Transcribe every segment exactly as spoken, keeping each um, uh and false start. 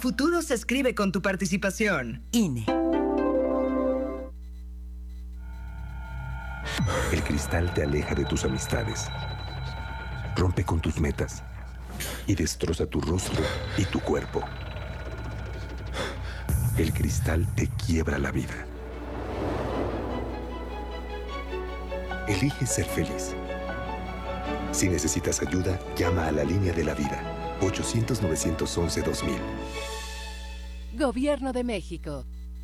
futuro se escribe con tu participación. I N E. El cristal te aleja de tus amistades, rompe con tus metas y destroza tu rostro y tu cuerpo. El cristal te quiebra la vida. Elige ser feliz. Si necesitas ayuda, llama a la línea de la vida. ochocientos, novecientos once, dos mil. Gobierno de México.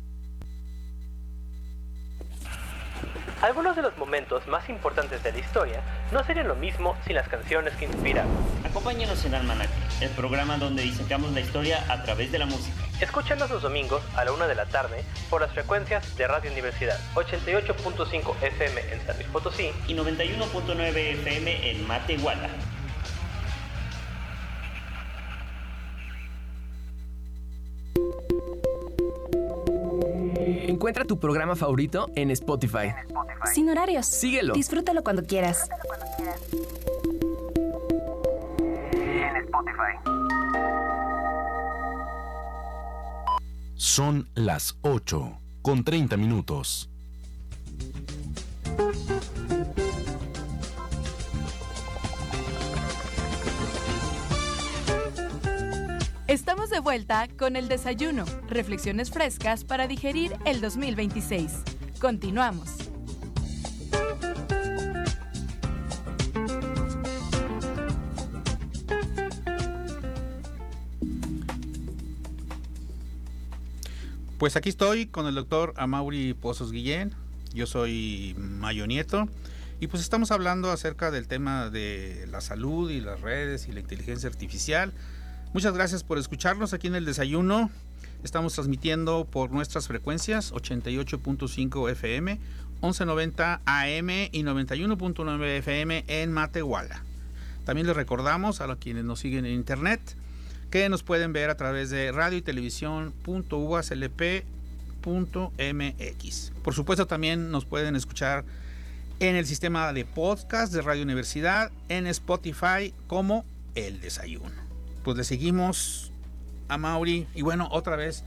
Algunos de los momentos más importantes de la historia no serían lo mismo sin las canciones que inspiraron. Acompáñanos en Almanaque, el programa donde disecamos la historia a través de la música. Escúchanos los domingos a la una de la tarde por las frecuencias de Radio Universidad, ochenta y ocho punto cinco F M en San Luis Potosí y noventa y uno punto nueve F M en Matehuala. Encuentra tu programa favorito en Spotify. Sin horarios. Síguelo. Disfrútalo cuando quieras. En Spotify. Son las ocho con treinta minutos. Estamos de vuelta con el desayuno. Reflexiones frescas para digerir el dos mil veintiséis. Continuamos. Pues aquí estoy con el doctor Amaury Pozos Guillén. Yo soy Mayo Nieto. Y pues estamos hablando acerca del tema de la salud y las redes y la inteligencia artificial. Muchas gracias por escucharnos aquí en el desayuno. Estamos transmitiendo por nuestras frecuencias ochenta y ocho punto cinco F M, once noventa A M y noventa y uno punto nueve F M en Matehuala. También les recordamos a los quienes nos siguen en internet que nos pueden ver a través de radio y televisión punto u a s l p punto m x. Por supuesto también nos pueden escuchar en el sistema de podcast de Radio Universidad en Spotify como El Desayuno. Pues le seguimos a Mauri y bueno, otra vez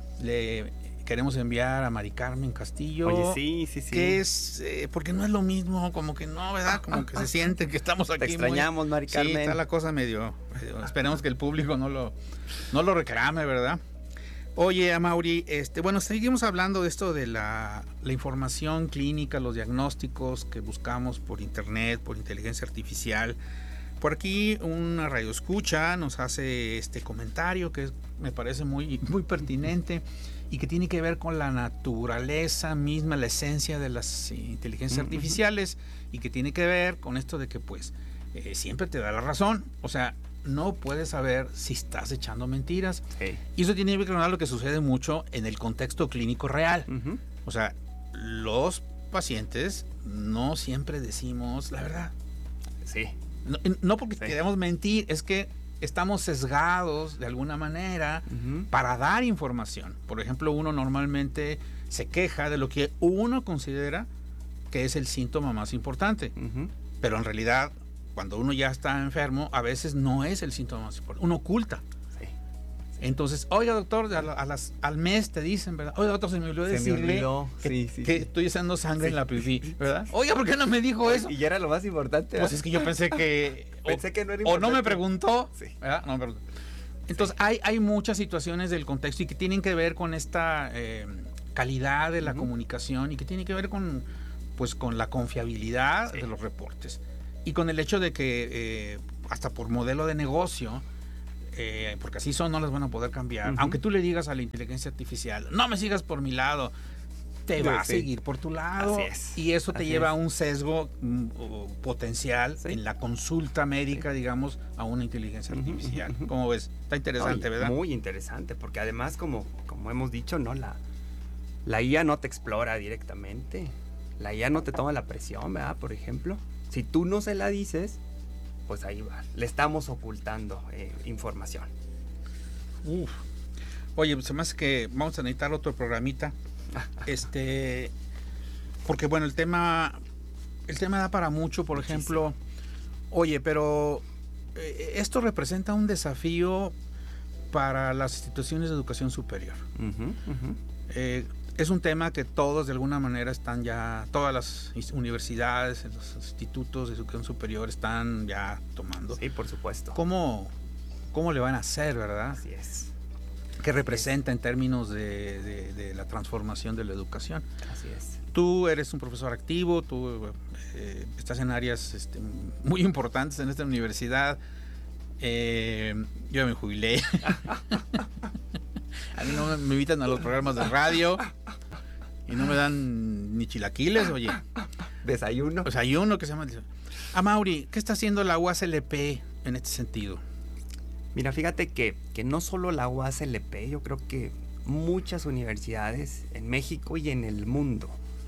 le queremos enviar a Mari Carmen Castillo. Oye, sí, sí, sí. Que es, eh, porque no es lo mismo, como que no, ¿verdad? Como que se siente que estamos aquí. Te extrañamos, muy... Mari Carmen. Sí, está la cosa medio, medio, esperemos que el público no lo, no lo reclame, ¿verdad? Oye, Amaury, este, bueno, seguimos hablando de esto de la, la información clínica, los diagnósticos que buscamos por internet, por inteligencia artificial. Por aquí una radioescucha nos hace este comentario que me parece muy, muy pertinente y que tiene que ver con la naturaleza misma, la esencia de las inteligencias uh-huh. artificiales, y que tiene que ver con esto de que pues eh, siempre te da la razón. O sea, no puedes saber si estás echando mentiras. Sí. Y eso tiene que ver con lo que sucede mucho en el contexto clínico real. Uh-huh. O sea, los pacientes no siempre decimos la verdad. Sí. No, no porque sí. queremos mentir, es que estamos sesgados de alguna manera uh-huh. para dar información. Por ejemplo, uno normalmente se queja de lo que uno considera que es el síntoma más importante. Uh-huh. Pero en realidad, cuando uno ya está enfermo, a veces no es el síntoma más importante. Uno oculta. Sí. Sí. Entonces, oiga, doctor, a, a las, al mes te dicen, ¿verdad? Oiga, doctor, se me olvidó se decirle me olvidó. Que, sí, sí, que sí. estoy echando sangre sí. en la pipí, ¿verdad? Oiga, ¿por qué no me dijo eso? Y ya era lo más importante, ¿verdad? Pues es que yo pensé que... pensé o, que no era importante. O no me preguntó, sí. ¿verdad? No me preguntó. Entonces, sí. hay, hay muchas situaciones del contexto y que tienen que ver con esta eh, calidad de la uh-huh. comunicación y que tienen que ver con, pues, con la confiabilidad sí. de los reportes. Y con el hecho de que eh, hasta por modelo de negocio, eh, porque así son, no las van a poder cambiar. Uh-huh. Aunque tú le digas a la inteligencia artificial, no me sigas por mi lado, te sí, va a sí. seguir por tu lado. Así es. Y eso te así lleva es. a un sesgo mm, potencial sí. en la consulta médica, sí. digamos, a una inteligencia artificial. Uh-huh. ¿Cómo ves? Está interesante, Oye, ¿verdad? Muy interesante, porque además, como, como hemos dicho, no la, la I A no te explora directamente. La I A no te toma la presión, ¿verdad? Por ejemplo. Si tú no se la dices, pues ahí va. Le estamos ocultando eh, información. Uf. Oye, se me hace que vamos a necesitar otro programita. este, porque bueno, el tema, el tema da para mucho. Por Muchísimo. ejemplo, oye, pero eh, esto representa un desafío para las instituciones de educación superior. Uh-huh, uh-huh. Eh, es un tema que todos de alguna manera están ya, todas las universidades, los institutos de educación superior están ya tomando. Sí, por supuesto. ¿Cómo, cómo le van a hacer, verdad? Así es. ¿Qué representa en términos de, de, de la transformación de la educación? Así es. Tú eres un profesor activo, tú eh, estás en áreas este, muy importantes en esta universidad. Eh, yo me jubilé. A mí no me invitan a los programas de radio y no me dan ni chilaquiles, oye. Desayuno. Desayuno, que se llama. Amaury, ¿qué está haciendo la U A S L P en este sentido? Mira, fíjate que, que no solo la U A S L P, yo creo que muchas universidades en México y en el mundo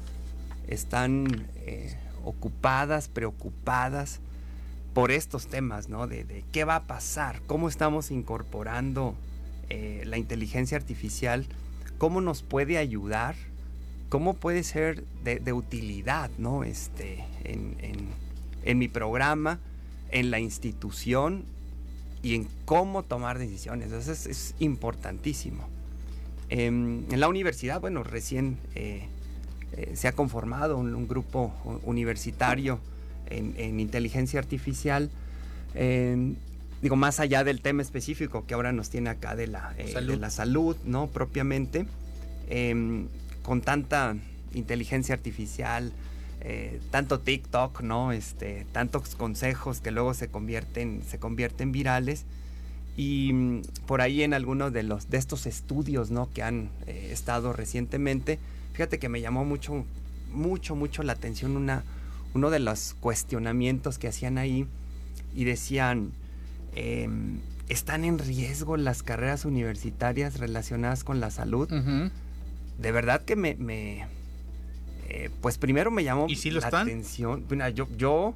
están eh, ocupadas, preocupadas por estos temas, ¿no? De, de qué va a pasar, cómo estamos incorporando eh, la inteligencia artificial, cómo nos puede ayudar, cómo puede ser de, de utilidad, ¿no? Este, en, en, en mi programa, en la institución y en cómo tomar decisiones. Eso es, es importantísimo. Eh, en la universidad, bueno, recién eh, eh, se ha conformado un, un grupo universitario en, en inteligencia artificial, eh, digo, más allá del tema específico que ahora nos tiene acá de la, eh, de la salud, ¿no? Propiamente, eh, con tanta inteligencia artificial, eh, tanto TikTok, ¿no? Este, tantos consejos que luego se convierten, se convierten virales. Y mm, por ahí en algunos de los de estos estudios, ¿no? Que han eh, estado recientemente, fíjate que me llamó mucho, mucho, mucho la atención una, uno de los cuestionamientos que hacían ahí y decían, eh, ¿están en riesgo las carreras universitarias relacionadas con la salud? Uh-huh. De verdad que me, me eh, pues primero me llamó ¿Y si lo la están? atención. Bueno, yo, yo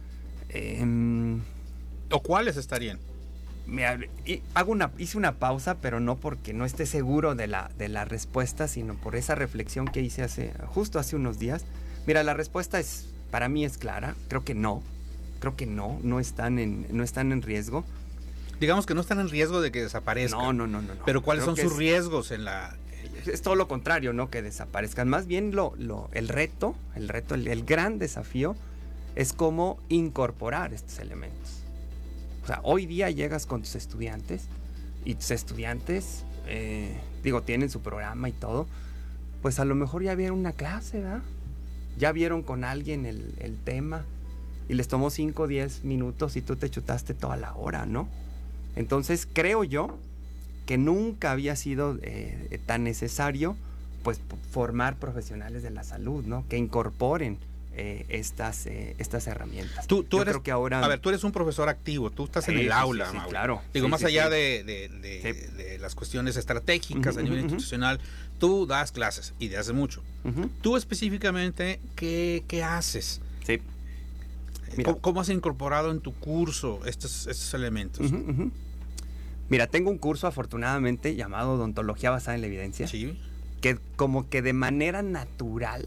eh, ¿o cuáles estarían? Me, hago una, hice una pausa, pero no porque no esté seguro de la, de la respuesta, sino por esa reflexión que hice hace, justo hace unos días. Mira, la respuesta es, para mí es clara, creo que no, creo que no, no están en, no están en riesgo. Digamos que no están en riesgo de que desaparezcan. No, no, no, no. no. Pero ¿cuáles creo son sus es, riesgos en la...? Es todo lo contrario, ¿no? Que desaparezcan. Más bien lo, lo, el reto, el reto, el, el gran desafío es cómo incorporar estos elementos. O sea, hoy día llegas con tus estudiantes y tus estudiantes, eh, digo, tienen su programa y todo, pues a lo mejor ya vieron una clase, ¿verdad? Ya vieron con alguien el, el tema y les tomó cinco o diez minutos y tú te chutaste toda la hora, ¿no? Entonces creo yo que nunca había sido eh, tan necesario pues formar profesionales de la salud, ¿no? Que incorporen Eh, estas, eh, estas herramientas. Tú, tú Yo eres, creo que ahora... A ver, tú eres un profesor activo, tú estás sí, en el sí, aula, sí, sí, Mauro. claro. Digo, sí, más sí, allá sí. de, de, de, sí. de las cuestiones estratégicas uh-huh, a nivel uh-huh, institucional, tú das clases y de hace mucho. Uh-huh. Tú específicamente, ¿qué, qué haces? Sí. Mira, ¿Cómo, ¿Cómo has incorporado en tu curso estos, estos elementos? Uh-huh, uh-huh. Mira, tengo un curso afortunadamente llamado Odontología basada en la evidencia. Sí. Que como que de manera natural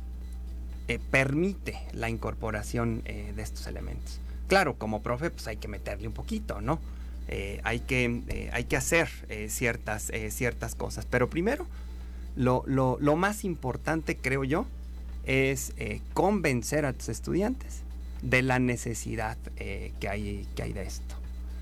Eh, permite la incorporación eh, de estos elementos. Claro, como profe, pues hay que meterle un poquito, ¿no? Eh, hay, que, eh, hay que hacer eh, ciertas, eh, ciertas cosas. Pero primero, lo, lo, lo más importante, creo yo, es eh, convencer a tus estudiantes de la necesidad eh, que, hay, que hay de esto.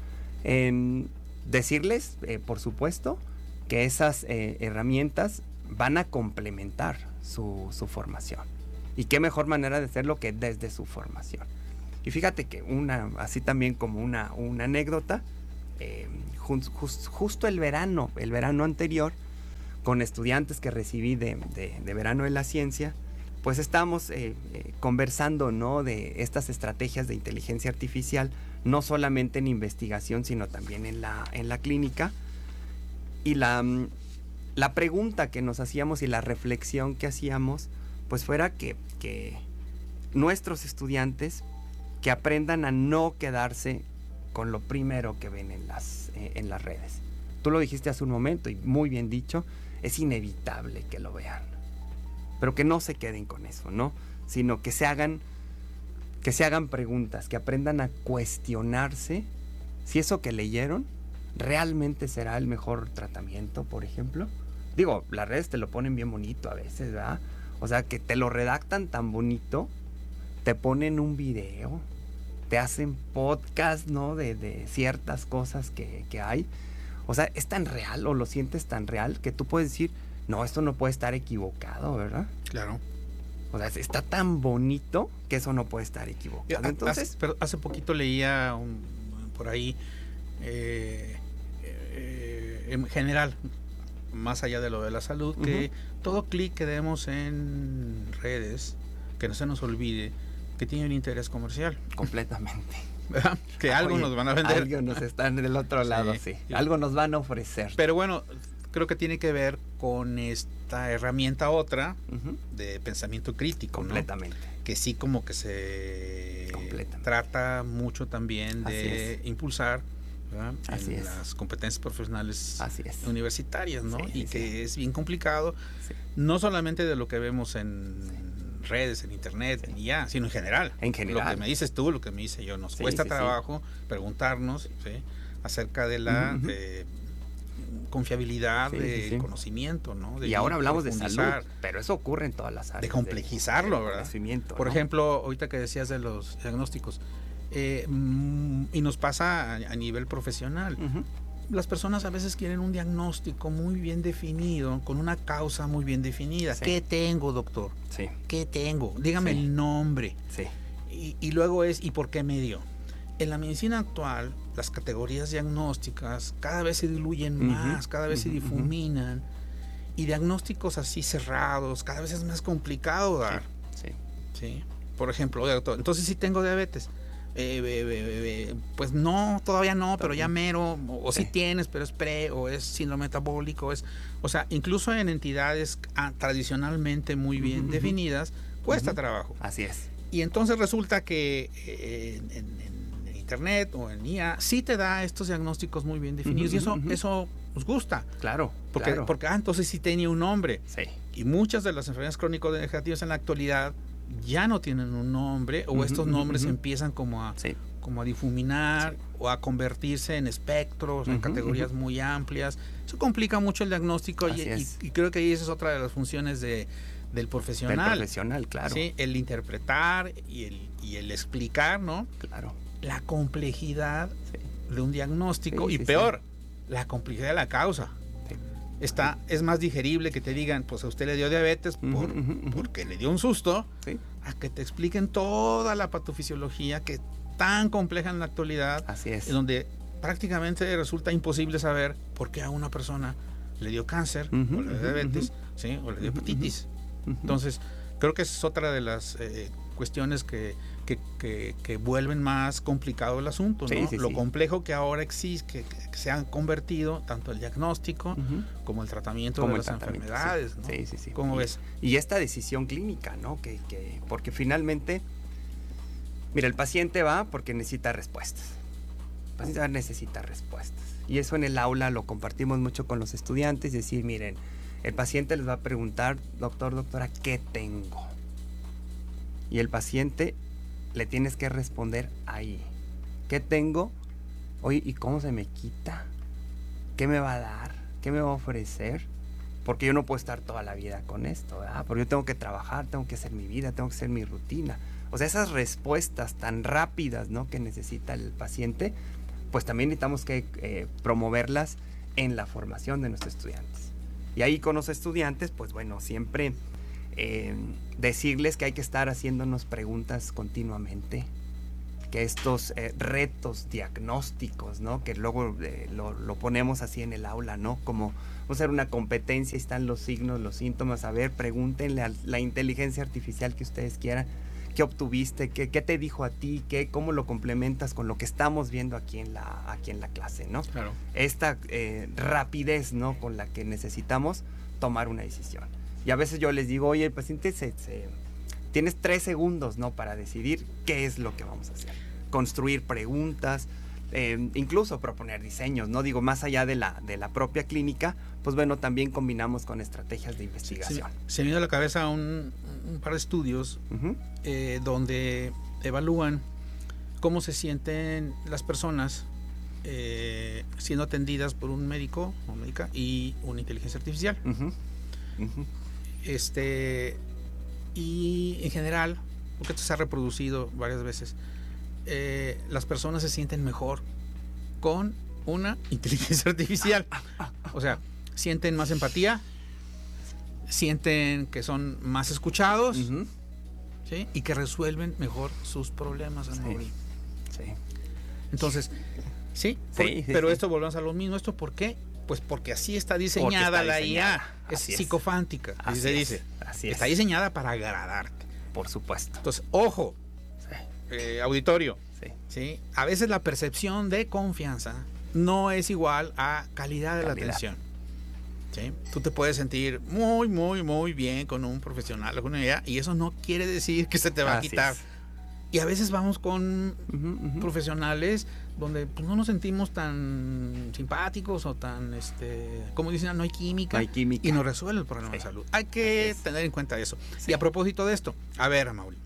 Eh, decirles, eh, por supuesto, que esas eh, herramientas van a complementar su, su formación. Y qué mejor manera de hacerlo que desde su formación. Y fíjate que una, así también como una, una anécdota, eh, just, just, justo el verano, el verano anterior, con estudiantes que recibí de, de, de verano de la ciencia, pues estábamos eh, eh, conversando, ¿no? De estas estrategias de inteligencia artificial, no solamente en investigación, sino también en la, en la clínica. Y la, la pregunta que nos hacíamos y la reflexión que hacíamos, pues fuera que, que nuestros estudiantes que aprendan a no quedarse con lo primero que ven en las, eh, en las redes. Tú lo dijiste hace un momento y muy bien dicho, es inevitable que lo vean. Pero que no se queden con eso, ¿no? Sino que se hagan, que se hagan preguntas, que aprendan a cuestionarse si eso que leyeron ¿realmente será el mejor tratamiento, por ejemplo? Digo, las redes te lo ponen bien bonito a veces, ¿verdad? O sea, que te lo redactan tan bonito, te ponen un video, te hacen podcast, ¿no? De, de ciertas cosas que, que hay. O sea, es tan real o lo sientes tan real que tú puedes decir, no, esto no puede estar equivocado, ¿verdad? Claro. O sea, está tan bonito que eso no puede estar equivocado. Entonces, hace, pero hace poquito leía un, por ahí, eh, eh, en general, más allá de lo de la salud, uh-huh. que todo clic que demos en redes, que no se nos olvide que tiene un interés comercial. Completamente. ¿Verdad? Que algo Oye, nos van a vender. Algo nos están del otro lado, sí. sí. Algo nos van a ofrecer. Pero bueno, creo que tiene que ver con esta herramienta otra uh-huh. de pensamiento crítico, completamente, ¿no? Que sí como que se trata mucho también de impulsar, ¿verdad? Así en es. las competencias profesionales Así es. universitarias, ¿no? Sí, y sí, que sí. es bien complicado, sí. no solamente de lo que vemos en sí. redes, en internet, sí. y ya, sino en general. En general. Lo que me dices tú, lo que me dice yo, nos sí, cuesta sí, trabajo sí. preguntarnos ¿sí? acerca de la uh-huh. eh, confiabilidad sí, del sí, sí. conocimiento, ¿no? De y ahora hablamos de salud, pero eso ocurre en todas las áreas. De complejizarlo, de, ¿verdad? Conocimiento, Por ¿no? ejemplo, ahorita que decías de los diagnósticos, eh, y nos pasa a, a nivel profesional. Uh-huh. Las personas a veces quieren un diagnóstico muy bien definido, con una causa muy bien definida. Sí. ¿Qué tengo, doctor? Sí. ¿Qué tengo? Dígame sí. el nombre. Sí. Y, y luego es, ¿y por qué me dio? En la medicina actual, las categorías diagnósticas cada vez se diluyen uh-huh. más, cada vez uh-huh. se difuminan, uh-huh. y diagnósticos así cerrados, cada vez es más complicado dar. Sí. Sí. ¿Sí? Por ejemplo, doctor, entonces sí tengo diabetes. Eh, eh, eh, pues no, todavía no, pero ya mero, o, o sí. sí tienes, pero es pre, o es síndrome metabólico, es, o sea, incluso en entidades ah, tradicionalmente muy bien uh-huh. definidas, cuesta uh-huh. trabajo. Así es. Y entonces resulta que eh, en, en, en internet o en I A sí te da estos diagnósticos muy bien definidos uh-huh, y eso, uh-huh. eso nos gusta. Claro, porque, claro. porque ah, entonces sí tenía un nombre. Sí. Y muchas de las enfermedades crónico-degenerativas en la actualidad ya no tienen un nombre o uh-huh, estos nombres uh-huh. empiezan como a, sí. como a difuminar sí. o a convertirse en espectros, uh-huh, en categorías uh-huh. muy amplias. Eso complica mucho el diagnóstico y, y, y creo que ahí esa es otra de las funciones de, del profesional. Del profesional, claro. ¿Sí? El interpretar y el, y el explicar, ¿no? Claro. La complejidad sí. de un diagnóstico sí, y sí, peor, sí. la complejidad de la causa. Está, es más digerible que te digan, pues a usted le dio diabetes por, uh-huh, uh-huh. porque le dio un susto, sí. a que te expliquen toda la patofisiología que es tan compleja en la actualidad. Así es. Donde prácticamente resulta imposible saber por qué a una persona le dio cáncer, uh-huh, o le dio diabetes, uh-huh. ¿sí? o le dio hepatitis. Uh-huh. Entonces, creo que es otra de las eh, cuestiones que, que, que, que vuelven más complicado el asunto, ¿no? Sí, sí, Lo sí. complejo que ahora existe, que, que se han convertido tanto el diagnóstico uh-huh. como el tratamiento como de el las tratamiento, enfermedades, sí. ¿no? Sí, sí, sí. ¿Cómo y, ves? Y esta decisión clínica, ¿no? Que, que, porque finalmente, mira, el paciente va porque necesita respuestas. El paciente va a necesitar respuestas. Y eso en el aula lo compartimos mucho con los estudiantes, decir, miren, el paciente les va a preguntar, doctor, doctora, ¿qué tengo? Y el paciente le tienes que responder ahí. ¿Qué tengo? Oye, ¿y cómo se me quita? ¿Qué me va a dar? ¿Qué me va a ofrecer? Porque yo no puedo estar toda la vida con esto, ¿verdad? Porque yo tengo que trabajar, tengo que hacer mi vida, tengo que hacer mi rutina. O sea, esas respuestas tan rápidas, ¿no? que necesita el paciente, pues también necesitamos que eh, promoverlas en la formación de nuestros estudiantes. Y ahí con los estudiantes, pues bueno, siempre eh, decirles que hay que estar haciéndonos preguntas continuamente, que estos eh, retos diagnósticos, ¿no? que luego eh, lo, lo ponemos así en el aula, ¿no? Como vamos a hacer una competencia, y están los signos, los síntomas, a ver, pregúntenle a la inteligencia artificial que ustedes quieran, ¿qué obtuviste? ¿Qué, qué te dijo a ti? ¿Qué, ¿Cómo lo complementas con lo que estamos viendo aquí en la, aquí en la clase, ¿no? Claro. Esta eh, rapidez, ¿no? con la que necesitamos tomar una decisión. Y a veces yo les digo, oye, el paciente se, se, tienes tres segundos, ¿no? para decidir qué es lo que vamos a hacer. Construir preguntas, eh, incluso proponer diseños, ¿no? Digo, más allá de la, de la propia clínica, pues bueno, también combinamos con estrategias de investigación. Se, se me viene a la cabeza un, un par de estudios uh-huh. eh, donde evalúan cómo se sienten las personas eh, siendo atendidas por un médico o médica y una inteligencia artificial. Uh-huh. Uh-huh. Este, y en general, porque esto se ha reproducido varias veces, eh, las personas se sienten mejor con una inteligencia artificial. O sea, sienten más empatía, sienten que son más escuchados, uh-huh. ¿sí? Y que resuelven mejor sus problemas. Sí. Sí. Entonces, sí, por, sí, sí pero sí. Esto volvemos a lo mismo. ¿Esto por qué? Pues porque así está diseñada está la diseñada. I A. Es así psicofántica, es. Así se dice. Es. Así está es. diseñada para agradarte. Por supuesto. Entonces, ojo, sí. eh, auditorio. Sí. ¿sí? A veces la percepción de confianza no es igual a calidad de calidad. la atención. ¿sí? Tú te puedes sentir muy, muy, muy bien con un profesional, alguna idea, y eso no quiere decir que se te va así a quitar. Es. Y a veces vamos con uh-huh, uh-huh. profesionales donde pues, no nos sentimos tan simpáticos o tan, este, como dicen, no hay química, no hay química. Y nos resuelve el problema sí. de salud. Hay que tener en cuenta eso. Sí. Y a propósito de esto, a ver, Amaury,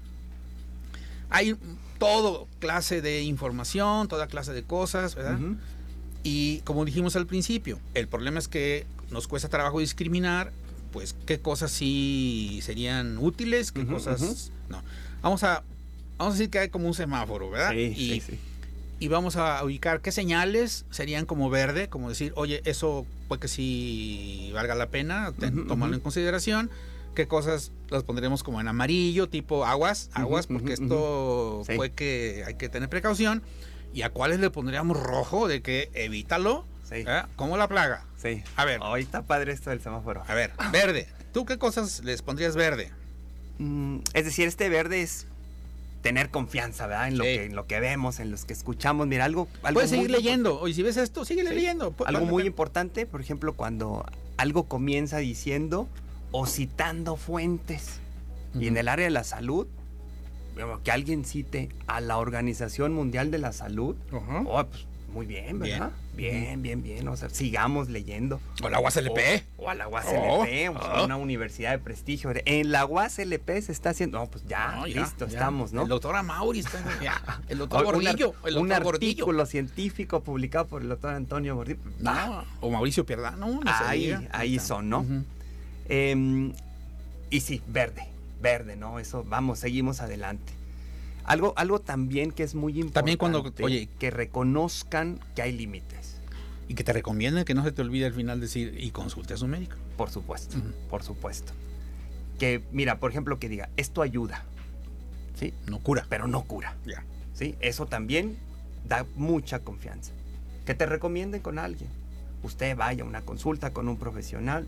hay todo clase de información, toda clase de cosas, ¿verdad? Uh-huh. Y como dijimos al principio, el problema es que nos cuesta trabajo discriminar, pues, qué cosas sí serían útiles, qué uh-huh, cosas uh-huh. no. Vamos a Vamos a decir que hay como un semáforo, ¿verdad? Sí, y, sí, sí. y vamos a ubicar qué señales serían como verde, como decir, oye, eso puede que sí valga la pena, ten, uh-huh, tomarlo uh-huh. en consideración. Qué cosas las pondremos como en amarillo, tipo aguas, aguas, uh-huh, porque uh-huh, esto sí. puede que hay que tener precaución. Y a cuáles le pondríamos rojo, de que evítalo, sí. ¿eh? Como la plaga. Sí. A ver. Hoy está padre esto del semáforo. A ver, verde. ¿Tú qué cosas les pondrías verde? Mm, es decir, este verde es tener confianza, ¿verdad? En lo, sí. que, en lo que vemos, en los que escuchamos. Mira, algo... algo Puedes seguir leyendo. Oye, si ves esto, sigue sí. leyendo. Algo muy importante, por ejemplo, cuando algo comienza diciendo o citando fuentes. Uh-huh. Y en el área de la salud, que alguien cite a la Organización Mundial de la Salud, uh-huh. oh, pues muy bien, ¿verdad? Bien, bien, uh-huh. bien, bien. O sea, sigamos leyendo. O la U A S L P. O, o a la U A S L P, oh, o sea, oh. una universidad de prestigio. En la U A S L P se está haciendo... No, pues ya, no, ya listo, ya. estamos, ¿no? El doctor Amaury está... Ya. El doctor Gordillo. El doctor un artículo Gordillo. científico publicado por el doctor Antonio Gordillo. No, o Mauricio Pierdano. No ahí, ahí son, ¿no? Uh-huh. Eh, y sí, verde, verde, ¿no? Eso, vamos, seguimos adelante. Algo, algo también que es muy importante. También cuando, oye, que reconozcan que hay límites. Y que te recomienden que no se te olvide al final decir, y consulte a su médico. Por supuesto, uh-huh. por supuesto. Que, mira, por ejemplo, que diga, esto ayuda. ¿Sí? No cura. Pero no cura. Ya. ¿Sí? Eso también da mucha confianza. Que te recomienden con alguien. Usted vaya a una consulta con un profesional.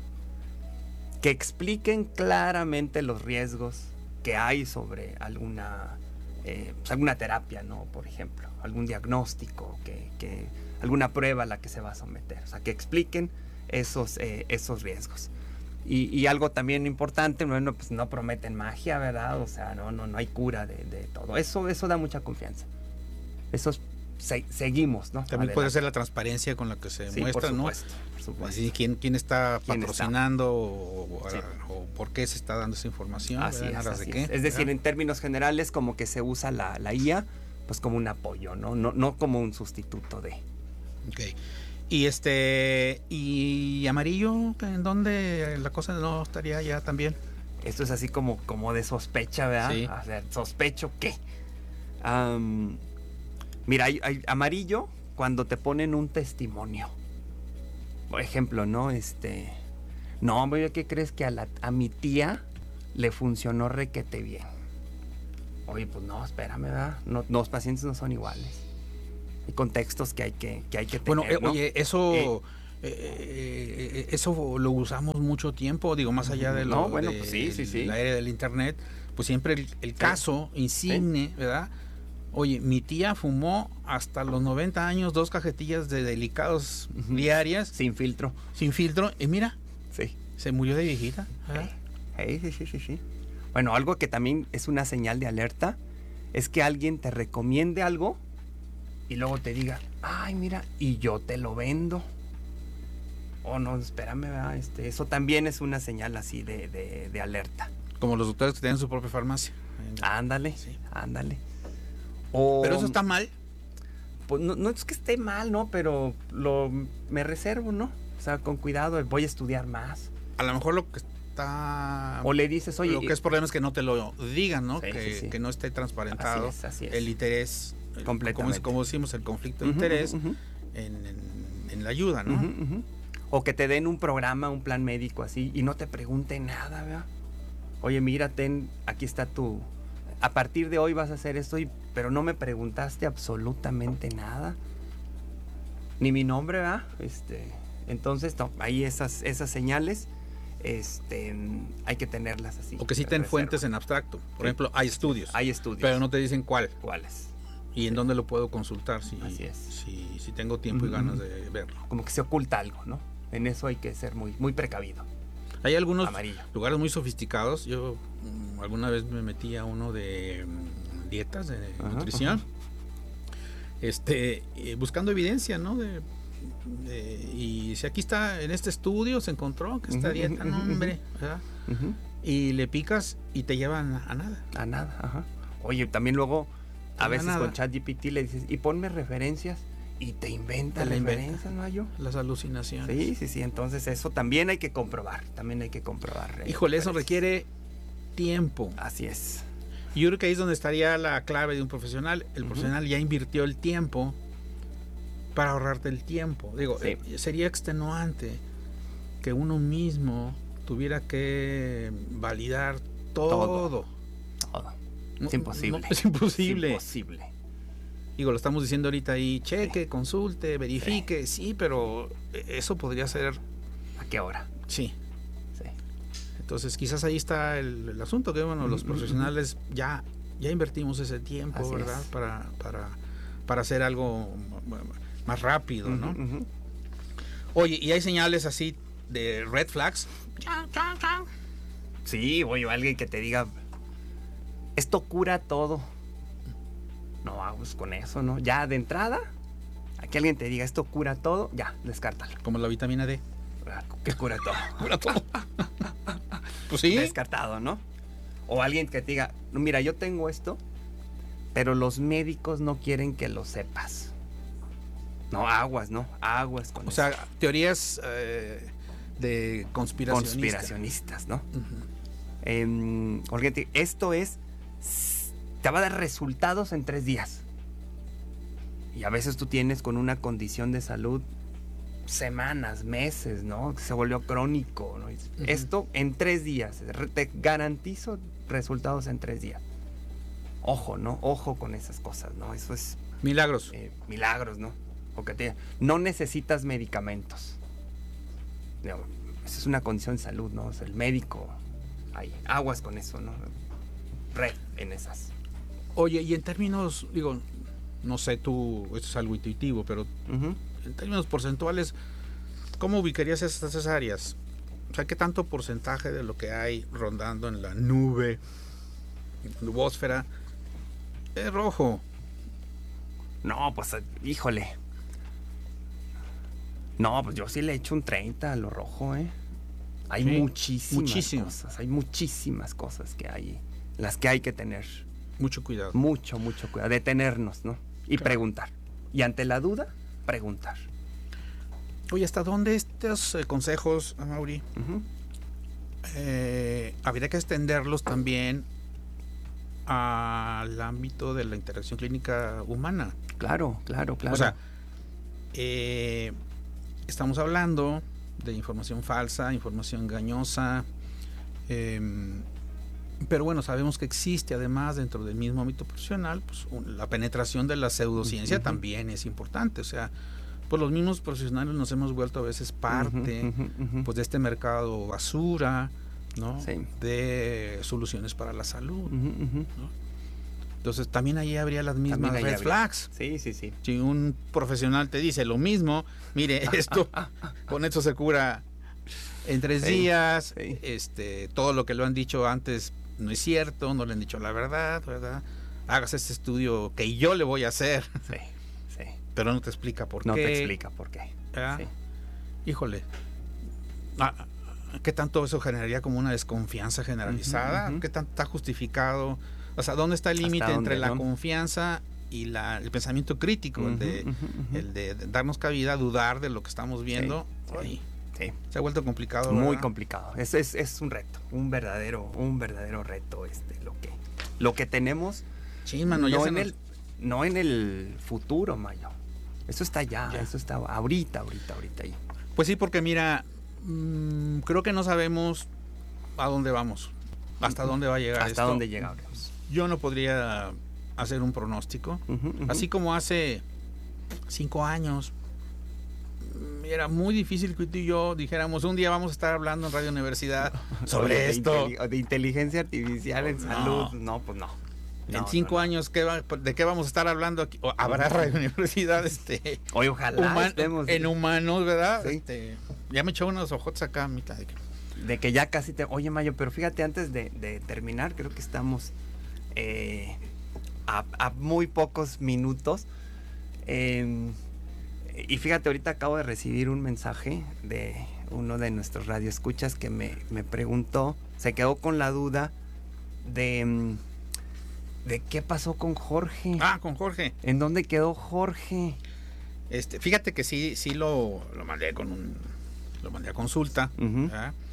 Que expliquen claramente los riesgos que hay sobre alguna eh, pues alguna terapia, ¿no? Por ejemplo, algún diagnóstico, que, que alguna prueba a la que se va a someter. O sea, que expliquen esos, eh, esos riesgos. Y, y algo también importante, bueno, pues no prometen magia, ¿verdad? O sea, no, no, no hay cura de, de todo. Eso, eso da mucha confianza. Eso es, se, seguimos, ¿no? También Adelante. Puede ser la transparencia con la que se sí, muestra, por supuesto, ¿no? Por supuesto. Así, ¿quién, quién está ¿Quién patrocinando está? O, sí. o, o por qué se está dando esa información? Así es, así de qué, es. es decir, ¿verdad? En términos generales, como que se usa la, la I A pues como un apoyo, ¿no? No, no como un sustituto de. Ok. Y este y amarillo, ¿en dónde la cosa no estaría ya también? Esto es así como, como de sospecha, ¿verdad? Sí. A ver, ¿sospecho qué? Um, mira, hay, hay amarillo cuando te ponen un testimonio. Por ejemplo, ¿no? Este. No, hombre, ¿qué crees que a, la, a mi tía le funcionó requete bien? Oye, pues no, espérame, ¿verdad? No, los pacientes no son iguales. Hay contextos que hay que, que, hay que tener, bueno, eh, ¿no? oye, eso, eh, eh, eh, eso lo usamos mucho tiempo, digo, más allá de lo no, bueno, de, pues sí, sí, sí. la era del internet, pues siempre el, el caso sí. insigne, sí. ¿verdad? Oye, mi tía fumó hasta los noventa años dos cajetillas de delicados uh-huh. diarias. Sin filtro. Sin filtro, y mira, sí. se murió de viejita. Sí, sí, sí, sí, sí. Bueno, algo que también es una señal de alerta es que alguien te recomiende algo y luego te diga, ay, mira, y yo te lo vendo. Oh, no, espérame, ¿verdad? Este, eso también es una señal así de, de, de alerta. Como los doctores que tienen su propia farmacia. Ándale, sí. ándale. O, ¿pero eso está mal? pues no, no es que esté mal, ¿no? Pero lo me reservo, ¿no? O sea, con cuidado, voy a estudiar más. A lo mejor lo que está... O le dices, oye... Lo que es problema es que no te lo digan, ¿no? Sí, que, sí, sí. que no esté transparentado. Así es, así es. El interés... Completamente. Como, como decimos, el conflicto de uh-huh, interés uh-huh. En, en, en la ayuda, ¿no? Uh-huh, uh-huh. O que te den un programa, un plan médico así, y no te pregunten nada, ¿verdad? Oye, mira, ten, aquí está tu... A partir de hoy vas a hacer esto, y, pero no me preguntaste absolutamente nada. Ni mi nombre, ¿verdad? Este, entonces, no, ahí esas, esas señales, este, hay que tenerlas así. O que sí ten fuentes en abstracto. Por sí. ejemplo, hay estudios. Hay estudios. Pero no te dicen cuál. ¿Cuáles? Y en dónde lo puedo consultar si, Así es. si, si tengo tiempo uh-huh. y ganas de verlo. Como que se oculta algo, ¿no? En eso hay que ser muy, muy precavido. Hay algunos Amarillo. lugares muy sofisticados. Yo um, alguna vez me metí a uno de um, dietas, de uh-huh, nutrición, uh-huh. este, eh, buscando evidencia, ¿no? De, de, y si aquí está, en este estudio se encontró que esta uh-huh, dieta, uh-huh, no, hombre, ¿verdad? Uh-huh. Y le picas y te llevan a, a nada. A nada, ajá. Oye, también luego... A veces nada. Con ChatGPT le dices, y ponme referencias, y te inventa te referencias, inventa. ¿No, yo? Las alucinaciones. Sí, sí, sí, entonces eso también hay que comprobar, también hay que comprobar. Híjole, eso requiere tiempo. Así es. Y yo creo que ahí es donde estaría la clave de un profesional. El uh-huh. profesional ya invirtió el tiempo para ahorrarte el tiempo. Digo, sí. eh, sería extenuante que uno mismo tuviera que validar todo. Todo. todo. No, es imposible. No, es imposible. Es imposible. Digo, lo estamos diciendo ahorita ahí, cheque, sí. consulte, verifique, sí. sí, pero eso podría ser... ¿A qué hora? Sí. Sí. Entonces, quizás ahí está el, el asunto, que bueno, los profesionales ya, ya invertimos ese tiempo, así ¿verdad? Para, para, para hacer algo más rápido, ¿no? Uh-huh, uh-huh. Oye, ¿y hay señales así de red flags? Sí, oye, alguien que te diga... Esto cura todo. No, vamos con eso, ¿no? Ya de entrada, a que alguien te diga esto cura todo, ya, descártalo. Como la vitamina D. Que cura todo. Cura todo. Pues sí. Descartado, ¿no? O alguien que te diga, mira, yo tengo esto, pero los médicos no quieren que lo sepas. No, aguas, ¿no? Aguas con o eso. O sea, teorías eh, de conspiracionistas. Conspiracionistas, ¿no? Uh-huh. Eh, porque esto es... te va a dar resultados en tres días. Y a veces tú tienes con una condición de salud semanas, meses, ¿no? Se volvió crónico, ¿no? Uh-huh. Esto en tres días. Te garantizo resultados en tres días. Ojo, ¿no? Ojo con esas cosas, ¿no? Eso es... Milagros. Eh, milagros, ¿no? Porque te, no necesitas medicamentos. Esa es una condición de salud, ¿no? O sea, el médico... Hay aguas con eso, ¿no? Red en esas. Oye, y en términos, digo, no sé tú, esto es algo intuitivo, pero uh-huh. en términos porcentuales, ¿cómo ubicarías estas, esas áreas? O sea, ¿qué tanto porcentaje de lo que hay rondando en la nube, en la nubósfera, es rojo? No, pues, híjole. No, pues yo sí le echo un treinta a lo rojo, ¿eh? Hay sí, muchísimas muchísimo. cosas, hay muchísimas cosas que hay, las que hay que tener. Mucho cuidado. Mucho, mucho cuidado. Detenernos, ¿no? Y claro. preguntar. Y ante la duda, preguntar. Oye, ¿hasta dónde estos eh, consejos, Mauri, uh-huh. eh, habría que extenderlos también al ámbito de la interacción clínica humana? Claro, claro, claro. O sea, eh, estamos hablando de información falsa, información engañosa, eh, pero bueno, sabemos que existe además dentro del mismo ámbito profesional, pues un, la penetración de la pseudociencia uh-huh. también es importante. O sea, pues los mismos profesionales nos hemos vuelto a veces parte uh-huh, uh-huh. pues de este mercado basura, ¿no? Sí. De soluciones para la salud, uh-huh, uh-huh. ¿no? Entonces también ahí habría las mismas red habría. flags. Sí, sí, sí. Si un profesional te dice lo mismo, mire, esto, con esto se cura en tres sí, días, sí. este, todo lo que lo han dicho antes no es cierto, no le han dicho la verdad, ¿verdad? Hagas este estudio que yo le voy a hacer. Sí, sí. Pero no te explica por no qué. No te explica por qué. Sí. Híjole. Ah, ¿qué tanto eso generaría como una desconfianza generalizada? Uh-huh, uh-huh. ¿Qué tanto está justificado? O sea, ¿dónde está el límite entre la ¿no? confianza y la, el pensamiento crítico, uh-huh, el, de, uh-huh, uh-huh. el de darnos cabida a dudar de lo que estamos viendo. Sí, Ay, sí. Se ha vuelto complicado. Muy ¿verdad? complicado. Es, es, es un reto, un verdadero, un verdadero reto este, lo que, lo que tenemos. Sí, mano, ya no, se en nos... el, no en el futuro, Mayo. Eso está ya, ya, eso está ahorita, ahorita, ahorita ahí. Pues sí, porque mira, mmm, creo que no sabemos a dónde vamos, hasta uh-huh. dónde va a llegar hasta esto. dónde llegamos. Yo no podría hacer un pronóstico, uh-huh, uh-huh. así como hace cinco años era muy difícil que tú y yo dijéramos un día vamos a estar hablando en Radio Universidad sobre de esto. Inteli- de inteligencia artificial en no. salud. No, pues no. En no, cinco no, años, ¿qué va, ¿de qué vamos a estar hablando aquí? ¿O ¿Habrá Radio Universidad? Este, Oye, ojalá human, estemos, en humanos, ¿verdad? Sí. Este, ya me echó unos ojotes acá a mitad de que... De que ya casi te... Oye, Mayo, pero fíjate, antes de, de terminar, creo que estamos eh, a, a muy pocos minutos. Eh, y fíjate, ahorita acabo de recibir un mensaje de uno de nuestros radioescuchas que me, me preguntó, se quedó con la duda de... ¿De qué pasó con Jorge? Ah, con Jorge. ¿En dónde quedó Jorge? Este, fíjate que sí, sí lo, lo mandé con un, lo mandé a consulta. Uh-huh.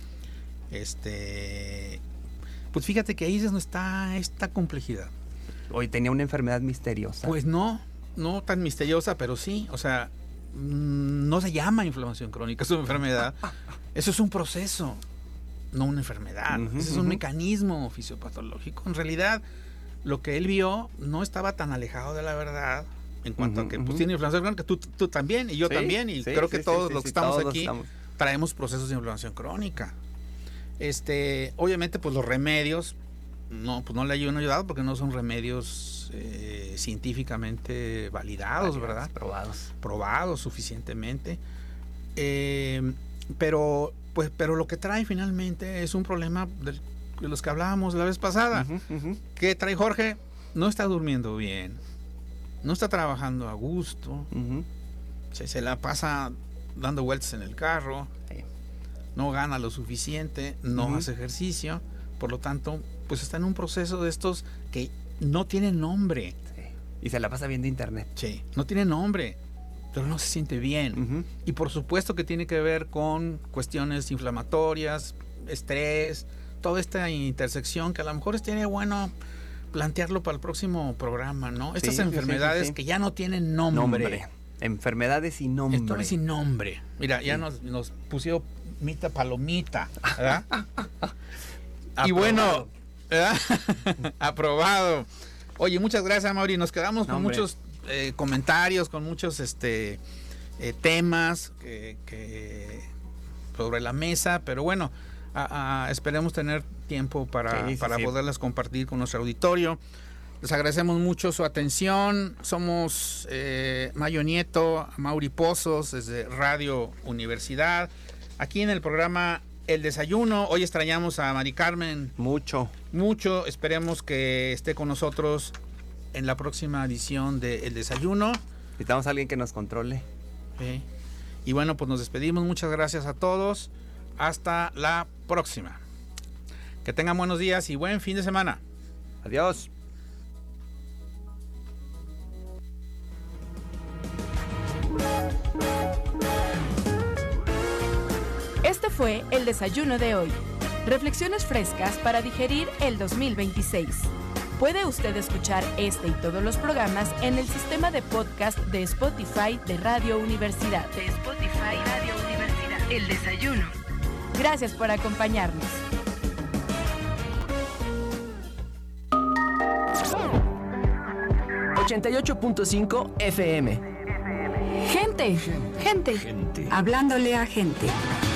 Este, pues fíjate que ahí es donde está esta complejidad. Hoy tenía una enfermedad misteriosa. Pues no, no tan misteriosa, pero sí, o sea, no se llama inflamación crónica, es una enfermedad. Eso es un proceso, no una enfermedad. Uh-huh, Ese es un uh-huh. mecanismo fisiopatológico. En realidad, lo que él vio no estaba tan alejado de la verdad en cuanto uh-huh, a que pues, uh-huh. tiene inflamación crónica, tú, tú también y yo sí, también, y sí, creo que sí, todos sí, los que sí, estamos aquí estamos. traemos procesos de inflamación crónica. Este, obviamente, pues los remedios no, pues no le ayudan ayudado porque no son remedios eh, científicamente validados, Validados, ¿verdad? Probados. Probados suficientemente. Eh, pero, pues, pero lo que trae finalmente es un problema del de los que hablábamos la vez pasada. Uh-huh, uh-huh. ¿Qué trae Jorge? No está durmiendo bien, no está trabajando a gusto, uh-huh. se, se la pasa dando vueltas en el carro, sí. no gana lo suficiente, no uh-huh. hace ejercicio, por lo tanto, pues está en un proceso de estos que no tienen nombre. Sí. Y se la pasa viendo internet. Sí, no tiene nombre, pero no se siente bien. Uh-huh. Y por supuesto que tiene que ver con cuestiones inflamatorias, estrés, toda esta intersección que a lo mejor estaría bueno plantearlo para el próximo programa, ¿no? Estas sí, enfermedades sí, sí, sí. que ya no tienen nombre. nombre. Enfermedades sin nombre. Esto es sin nombre. Mira, sí. ya nos, nos pusieron Mita Palomita, ¿verdad? Y bueno, ¿verdad? Aprobado. Oye, muchas gracias, Mauri. Nos quedamos no, con hombre. muchos eh, comentarios, con muchos este eh, temas que, que sobre la mesa, pero bueno, a, a, esperemos tener tiempo para, sí, sí, para sí. poderlas compartir con nuestro auditorio. Les agradecemos mucho su atención. Somos eh, Mayo Nieto, Mauri Pozos, desde Radio Universidad, aquí en el programa El Desayuno. Hoy extrañamos a Mari Carmen. Mucho. Mucho. Esperemos que esté con nosotros en la próxima edición de El Desayuno. Necesitamos a alguien que nos controle. Sí. Y bueno, pues nos despedimos. Muchas gracias a todos. Hasta la próxima. Que tengan buenos días y buen fin de semana. Adiós. Este fue El Desayuno de hoy. Reflexiones frescas para digerir el dos mil veintiséis. Puede usted escuchar este y todos los programas en el sistema de podcast de Spotify de Radio Universidad. De Spotify Radio Universidad. El Desayuno. Gracias por acompañarnos. ochenta y ocho punto cinco F M. Gente, gente, gente, hablándole a gente.